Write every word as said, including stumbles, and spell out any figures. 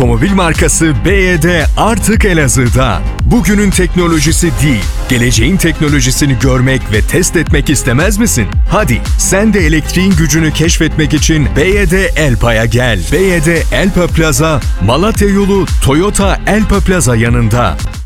Otomobil markası B Y D artık Elazığ'da. Bugünün teknolojisi değil, geleceğin teknolojisini görmek ve test etmek istemez misin? Hadi sen de elektriğin gücünü keşfetmek için B Y D Elpa'ya gel. B Y D Elpa Plaza, Malatya yolu Toyota Elpa Plaza yanında.